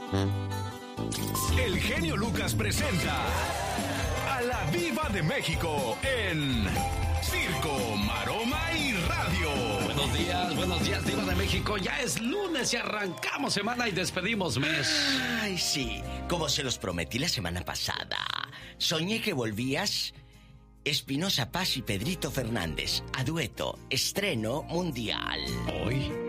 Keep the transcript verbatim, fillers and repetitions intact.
El genio Lucas presenta a la Diva de México en Circo, Maroma y Radio. Buenos días, buenos días, Diva de México. Ya es lunes y arrancamos semana y despedimos mes. Ay, sí, como se los prometí la semana pasada. Soñé que volvías. Espinosa Paz y Pedrito Fernández, a dueto, estreno mundial. Hoy.